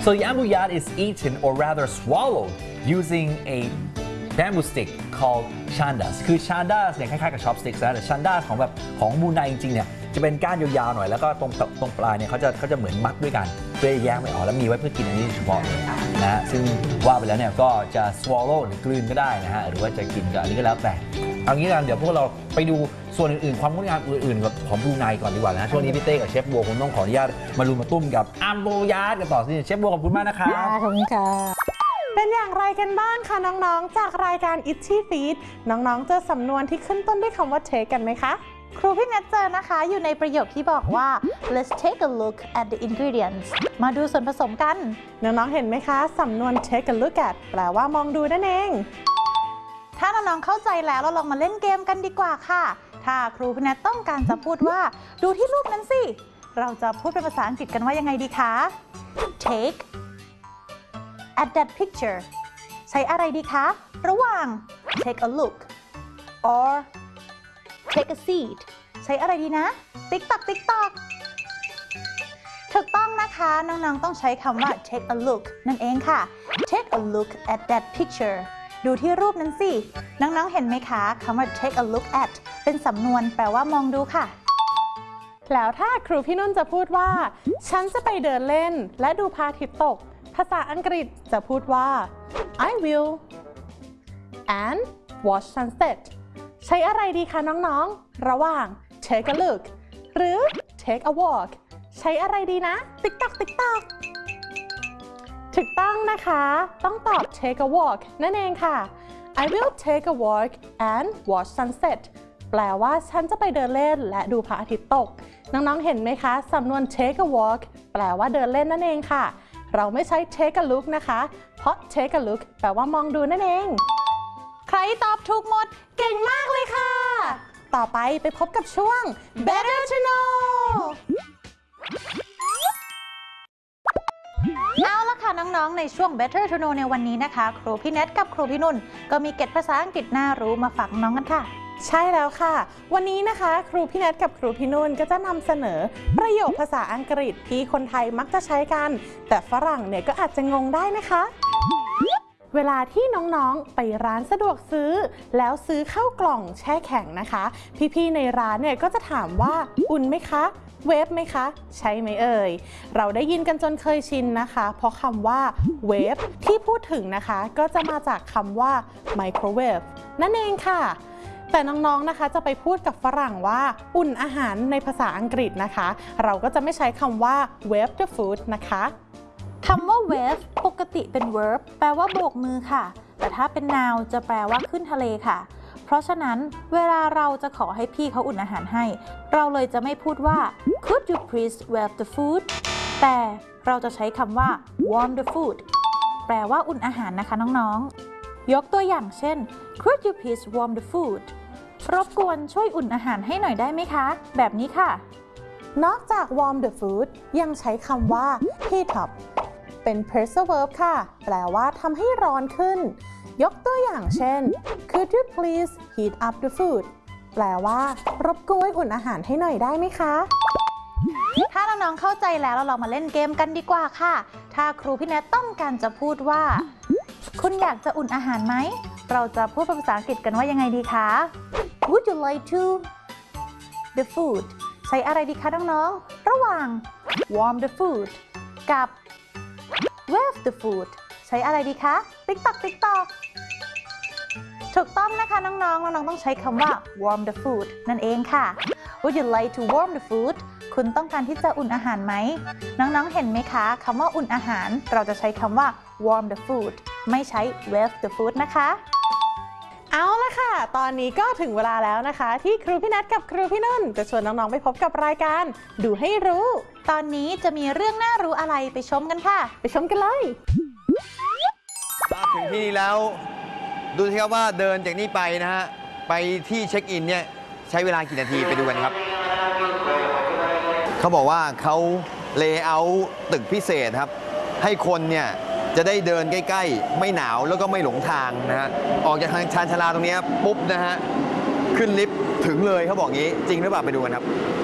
So the amboyard is eaten or rather swallowed using a bamboo stick called chandas คือ chandas เนี่ยคล้ายๆกับ chopsticks นะแต่ chandas ของมูไนจริงๆเนี่ยจะเป็นก้านยาวๆหน่อยแล้วก็ตรงปลายเนี่ยเขาจะเหมือนมัดด้วยกันเพื่อแยกไม่ออกแล้วมีไว้เพื่อกินอันนี้เฉพาะเลยนะซึ่งว่าไปแล้วเนี่ยก็จะ swallow หรือกลืนก็ได้นะฮะหรือว่าจะกินกับอันนี้ก็แล้วแต่เอางี้กันเดี๋ยวพวกเราไปดูส่วนอื่นๆความงดงามอื่นๆของบรูไนก่อนดีกว่านะช่วงนี้พี่เต้กับเชฟบัวคงต้องขออนุญาตมารุมมาตุ้มกับอัมโบยาร์ดกันต่อสิเชฟบัวขอบคุณมากนะครับขอบคุณค่ะเป็นอย่างไรกันบ้างคะน้องๆจากรายการ Itchy Feet น้องๆเจอสำนวนที่ขึ้นต้นด้วยคำว่า take กันไหมคะครูพี่เนทเจอนะคะอยู่ในประโยคที่บอกว่า let's take a look at the ingredients มาดูส่วนผสมกันน้องๆเห็นไหมคะสำนวน take a look at แปลว่ามองดูนั่นเองถ้าน้องๆเข้าใจแล้วเราลองมาเล่นเกมกันดีกว่าค่ะถ้าครูพี่เนทต้องการจะพูดว่าดูที่รูปนั้นสิเราจะพูดเป็นภาษาอังกฤษกันว่ายังไงดีคะ take at that picture ใช้อะไรดีคะระหว่าง take a look or take a seat ใช้อะไรดีนะ ติ๊กตอกติ๊กตอกถูกต้องนะคะน้องๆต้องใช้คำว่า take a look นั่นเองค่ะ take a look at that picture ดูที่รูปนั้นสิน้องๆเห็นไหมคะคำว่า take a look at เป็นสำนวนแปลว่ามองดูค่ะแล้วถ้าครูพี่นุ่นจะพูดว่าฉันจะไปเดินเล่นและดูพระอาทิตย์ตกภาษาอังกฤษจะพูดว่า I will and watch sunset ใช้อะไรดีคะน้องๆระหว่าง take a look หรือ take a walk ใช้อะไรดีนะ ติ๊กตอกติ๊กตอกถูกต้องนะคะต้องตอบ take a walk นั่นเองค่ะ I will take a walk and watch sunset แปลว่าฉันจะไปเดินเล่นและดูพระอาทิตย์ตกน้องๆเห็นไหมคะสำนวน take a walk แปลว่าเดินเล่นนั่นเองค่ะเราไม่ใช้ take a look นะคะเพราะ take a look แปลว่ามองดูนั่นเองใครตอบถูกหมดเก่งมากเลยค่ะต่อไปพบกับช่วง Better to Know เอาละค่ะน้องๆในช่วง Better to Know ในวันนี้นะคะครูพี่เนทกับครูพี่นุ่นก็มีเกร็ดภาษาอังกฤษน่ารู้มาฝากน้องกันค่ะใช่แล้วค่ะวันนี้นะคะครูพี่เนทกับครูพี่นุ่นก็จะนำเสนอประโยคภาษาอังกฤษที่คนไทยมักจะใช้กันแต่ฝรั่งเนี่ยก็อาจจะงงได้นะคะเวลาที่น้องๆไปร้านสะดวกซื้อแล้วซื้อข้าวกล่องแช่แข็งนะคะพี่ๆในร้านเนี่ยก็จะถามว่าอุ่นไหมคะเวฟไหมคะใช่ไหมเอ่ยเราได้ยินกันจนเคยชินนะคะเพราะคำว่าเวฟที่พูดถึงนะคะก็จะมาจากคำว่าไมโครเวฟนั่นเองค่ะแต่น้องๆนะคะจะไปพูดกับฝรั่งว่าอุ่นอาหารในภาษาอังกฤษนะคะเราก็จะไม่ใช้คำว่า wave the food นะคะคำว่า wave ปกติเป็น verb แปลว่าโบกมือค่ะแต่ถ้าเป็น noun จะแปลว่าขึ้นทะเลค่ะเพราะฉะนั้นเวลาเราจะขอให้พี่เขาอุ่นอาหารให้เราเลยจะไม่พูดว่า could you please wave the food แต่เราจะใช้คำว่า warm the food แปลว่าอุ่นอาหารนะคะน้องๆยกตัวอย่างเช่น could you please warm the foodรบกวนช่วยอุ่นอาหารให้หน่อยได้ไหมคะแบบนี้ค่ะนอกจาก warm the food ยังใช้คำว่า heat up เป็น phrasal verb ค่ะแปลว่าทำให้ร้อนขึ้นยกตัวอย่างเช่น could you please heat up the food แปลว่ารบกวนอุ่นอาหารให้หน่อยได้ไหมคะถ้าน้องๆเข้าใจแล้วเรามาเล่นเกมกันดีกว่าค่ะถ้าครูพี่เนทต้องการจะพูดว่าคุณอยากจะอุ่นอาหารไหมเราจะพูดภาษาอังกฤษกันว่ายังไงดีคะ Would you like to the food ใช้อะไรดีคะน้องๆระหว่าง warm the food กับ wave the food ใช้อะไรดีคะ ติ๊กตอกติ๊กตอกถูกต้องนะคะน้องๆต้องใช้คำว่า warm the food นั่นเองค่ะ Would you like to warm the food คุณต้องการที่จะอุ่นอาหารไหมน้องๆเห็นไหมคะคำว่าอุ่นอาหารเราจะใช้คำว่า warm the food ไม่ใช้ wave the food นะคะเอาละค่ะตอนนี้ก็ถึงเวลาแล้วนะคะที่ครูพี่นัทกับครูพี่นุ่นจะชวนน้องๆไปพบกับรายการดูให้รู้ตอนนี้จะมีเรื่องน่ารู้อะไรไปชมกันค่ะไปชมกันเลยมาถึงที่นี่แล้วดูสิครับว่าเดินจากนี่ไปนะฮะไปที่เช็คอินเนี่ยใช้เวลากี่นาทีไปดูกันครับเขาบอกว่าเขาเลเยอร์ตึกพิเศษครับให้คนเนี่ยจะได้เดินใกล้ๆไม่หนาวแล้วก็ไม่หลงทางนะฮะออกจากทางชานชาลาตรงนี้ปุ๊บนะฮะขึ้นลิฟต์ถึงเลยเขาบอกงี้จริงหรือเปล่าไปดูกันครับ